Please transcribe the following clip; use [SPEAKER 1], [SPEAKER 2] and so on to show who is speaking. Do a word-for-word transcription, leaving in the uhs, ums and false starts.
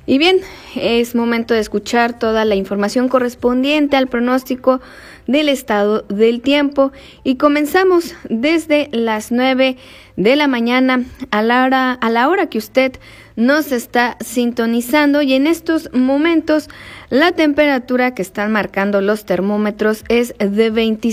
[SPEAKER 1] Y bien, es momento de escuchar toda la información correspondiente al pronóstico del estado del tiempo y comenzamos desde las nueve de la mañana a la hora, a la hora que usted nos está sintonizando, y en estos momentos la temperatura que están marcando los termómetros es de veinticinco